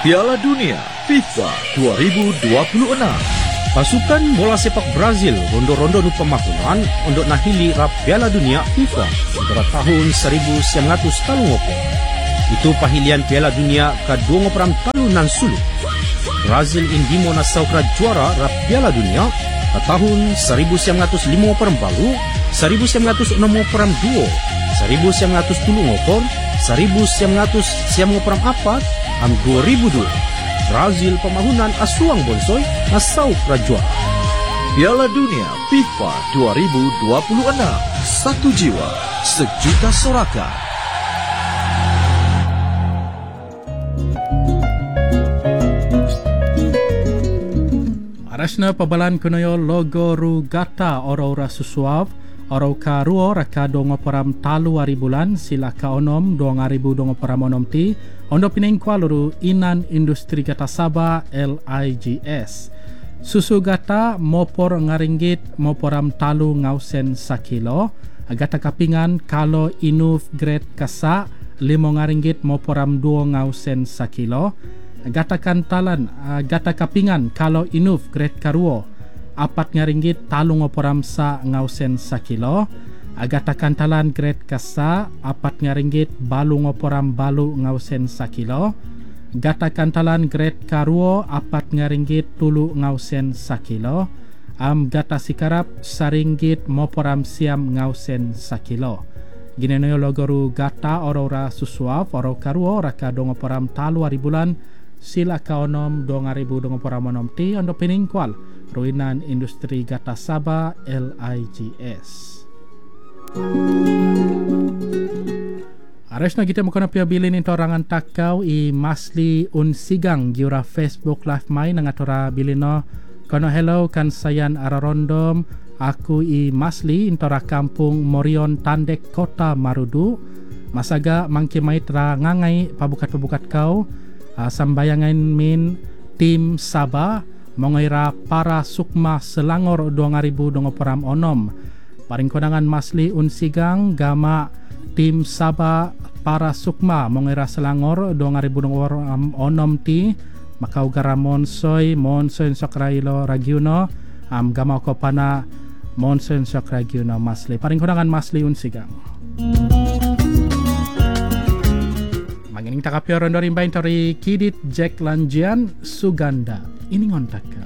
Piala Dunia FIFA 2026. Pasukan bola sepak Brazil rondo-rondo nu pemahunan untuk nahili rap Piala Dunia FIFA antara tahun 1930. Itu pahilian Piala Dunia ke-2 talunan sulit. Brazil indimo na saukra juara rap Piala Dunia ke tahun 1950, 1962, 1974, 1994, am 2002. Brazil pemahunan asuang bonsoy na saukra juara. Piala Dunia FIFA 2026. Satu jiwa, sejuta sorakan. Arasna pabalan kunoyo logo ru gata ora susuav ora ka ruo raka dongo param talu ari bulan sila ka onom 2000 dongo param onom ti ondo pining kwaluru inan industri gata Sabah LIGS. Susu gata mopor ngaringgit moporam talu ngausen sakilo agata kapingan kalau inuf grade kasa 5 ngaringgit moporam 2 ngausen sakilo. Gata kantalan, gata kapingan kalau inuf grade karuo 4 ngaringgit talung oporam sa ngausen sakilo. Gata kantalan grade kasa 4 ngaringgit balung oporam balu ngausen sakilo. Gata kantalan grade karuo 4 ngaringgit tulu ngausen sakilo. Gata sikarap saringgit moporam siam ngausen sakilo. Ginenoyo logoru gata ora susuaf ora karuo raka dongo oporam talu ari bulan sila kaonom 2000 param ti ondo peningkwal ruinan industri gata Sabah LIGS. Aresna kita mukona pia bilin into orangan takau i Masli Unsigang giura Facebook live mai nangatora bilino kono hello kan sayan ararondom aku i Masli intora kampung Morion Tandek Kota Marudu masaga mangki mai tra ngangai pabukat kau sambayangan min tim Sabah mengira para sukma Selangor 2000 param onom paring kondangan Masli Unsigang gama tim Sabah para sukma mengira Selangor 2000 param onom ti makau gara monsoy sokrailo ragiuno gama ko pana monsoy sokragiuno Masli paring kondangan Masli Unsigang. Mangining takapio rondo rimbain tori Kidit Jack Lanjian Suganda ini ngontak.